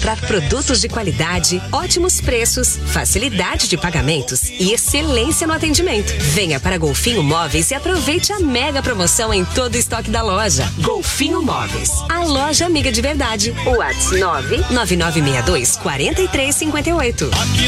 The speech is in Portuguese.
encontrar produtos de qualidade, ótimos preços, facilidade de pagamentos e excelência no atendimento. Venha para Golfinho Móveis e aproveite a mega promoção em todo o estoque da loja. Golfinho Móveis, a loja amiga de verdade. WhatsApp 99962 4358.